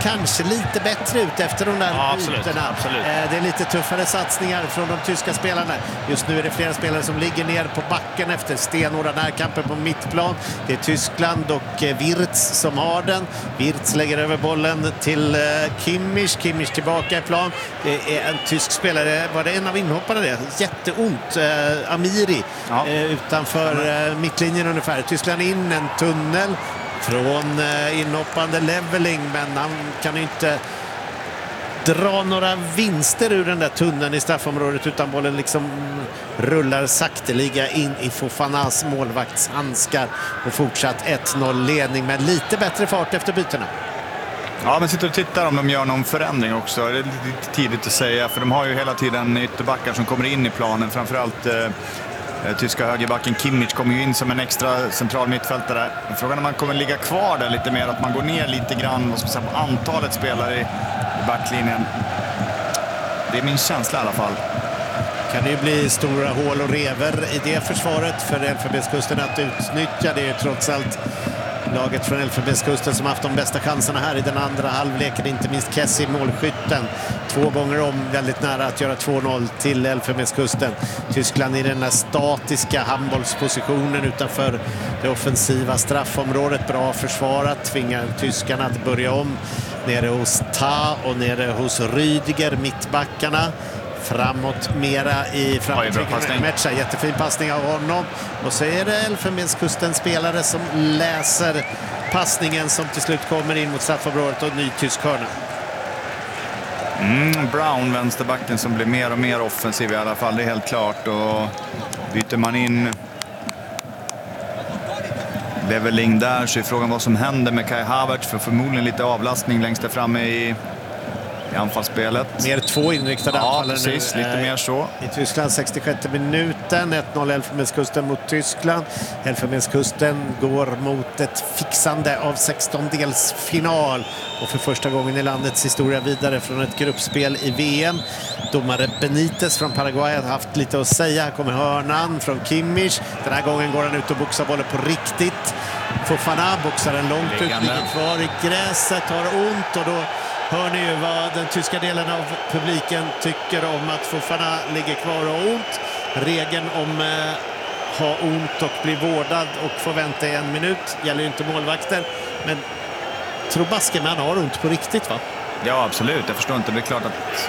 kanske lite bättre ut efter de där bytena. Absolut. Det är lite tuffare satsningar från de tyska spelarna. Just nu är det flera spelare som ligger ner på backen efter stenhårda närkamper på mittplan. Det är Tyskland och Wirtz som har den. Wirtz lägger över bollen till Kimmich. Kimmich tillbaka i plan. Det är en tysk spelare, var det en av inhopparna det? Jätteont. Amiri utanför mittlinjen ungefär. Tyskland in en tunnel från inhoppande Leveling, men han kan ju inte dra några vinster ur den där tunneln i straffområdet, utan bollen liksom rullar sakteliga in i Fofanas målvaktshandskar och fortsatt 1-0 ledning med lite bättre fart efter bytena. Ja, men sitter och tittar om de gör någon förändring också. Det är lite tidigt att säga, för de har ju hela tiden ytterbackar som kommer in i planen. Framförallt tyska högerbacken Kimmich kommer ju in som en extra central mittfältare. Frågan om man kommer ligga kvar där lite mer, att man går ner lite grann på antalet spelare i backlinjen. Det är min känsla i alla fall. Kan det ju bli stora hål och rever i det försvaret för Elfenbenskusten att utnyttja. Det är ju trots allt laget från Elfenbenskusten som haft de bästa chanserna här i den andra halvleken, inte minst Kessie, målskytten. 2 gånger om, väldigt nära att göra 2-0 till Elfenbenskusten. Tyskland i den här statiska handbollspositionen utanför det offensiva straffområdet. Bra försvarat, tvingar tyskarna att börja om nere hos Ta och nere hos Rüdiger, mittbackarna. Framåt mera i framtrycket. Jättefin passning av honom. Och så är det Elfenbenskustens spelare som läser passningen som till slut kommer in mot straffområdet och ny tysk hörna. Brown, vänsterbacken, som blir mer och mer offensiv i alla fall, det är helt klart. Och byter man in Leveling där, så är frågan vad som händer med Kai Havertz, för förmodligen lite avlastning längst där framme i anfallsspelet. Mer 2 inriktade anfallare precis, nu. Lite mer så. I Tyskland 66 minuten. 1-0 Elfenbenskusten mot Tyskland. Elfenbenskusten går mot ett fixande av 16-delsfinal. Och för första gången i landets historia vidare från ett gruppspel i VM. Domare Benitez från Paraguay har haft lite att säga. Här kommer hörnan från Kimmich. Den här gången går han ut och boxar bollen på riktigt. Fofana boxar den långt ut. Ligger kvar i gräset, har ont, och då hör ni ju vad den tyska delen av publiken tycker om att Fofana ligger kvar och har ont. Regeln om ha ont och bli vårdad och få vänta i 1 minut gäller ju inte målvakter. Men tror Baskeman har ont på riktigt, va? Ja, absolut. Jag förstår inte. Det är klart att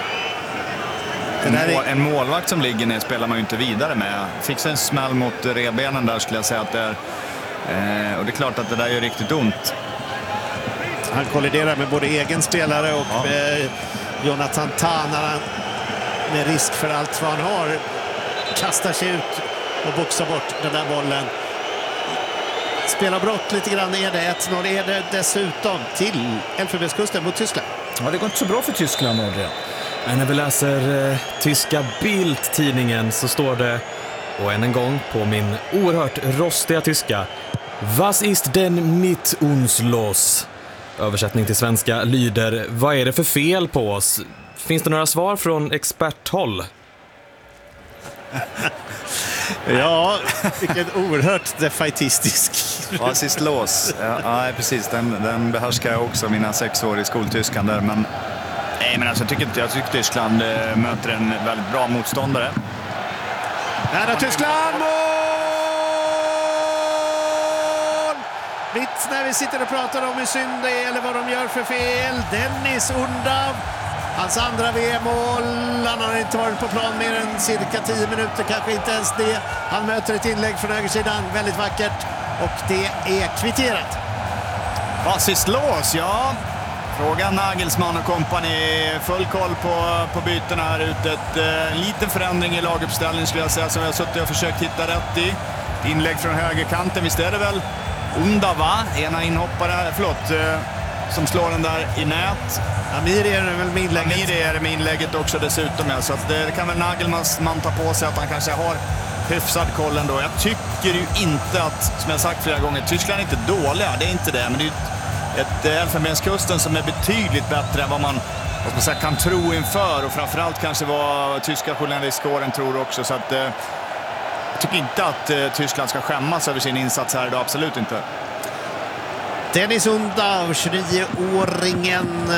en målvakt som ligger ner spelar man ju inte vidare med. Fixa en smäll mot rebenen där, skulle jag säga att det är. Och det är klart att det där gör riktigt ont. Han kolliderar med både egen spelare och Jonathan Tah när han med risk för allt vad han har kastar sig ut och boxar bort den där bollen. Spelar brott lite grann, är det 1-0, är det dessutom till Elfenbenskusten mot Tyskland. Ja, det går inte så bra för Tyskland, Adrian. När vi läser tyska Bild-tidningen så står det, och än en gång på min oerhört rostiga tyska: Was ist denn mit uns los? Översättning till svenska lyder: vad är det för fel på oss? Finns det några svar från experthåll? Ja, vilken oerhört defaitistisk. Was ist los? Ja, precis. Den behärskar jag också, mina 6 år i skoltyskan där. Men nej, men alltså, jag tycker Tyskland möter en väldigt bra motståndare. Nära Tyskland! Mitt när vi sitter och pratar om hur synd det är eller vad de gör för fel. Dennis Undav, hans andra VM-mål. Han har inte varit på plan mer än cirka 10 minuter, kanske inte ens det. Han möter ett inlägg från högersidan, väldigt vackert. Och det är kvitterat. Was ist los? Ja. Fråga Nagelsmann och kompani. Full koll på bytena här ute. En liten förändring i laguppställningen, skulle jag säga, som jag har suttit och försökt hitta rätt i. Inlägg från högerkanten, visst är det väl Undava, ena inhoppare, som slår den där i nät. Amiri är det väl med inlägget. Amiri är det med inlägget också dessutom. Ja. Så att det kan väl Nagelsmann ta på sig, att han kanske har hyfsad koll ändå. Jag tycker ju inte att, som jag sagt flera gånger, Tyskland är inte dåliga, det är inte det. Men det är ett Elfenbenskusten som är betydligt bättre än vad man kan tro inför. Och framförallt kanske vad tyska journalistkåren tror också. Så att jag tycker inte att Tyskland ska skämmas över sin insats här idag, absolut inte. Dennis Undav, 29-åringen